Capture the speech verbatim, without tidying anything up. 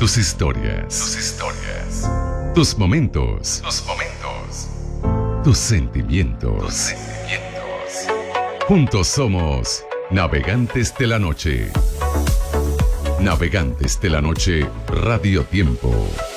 Tus historias. Tus historias. Tus momentos. Tus momentos. Tus sentimientos. Tus sentimientos. Juntos somos Navegantes de la Noche. Navegantes de la Noche, Radio Tiempo.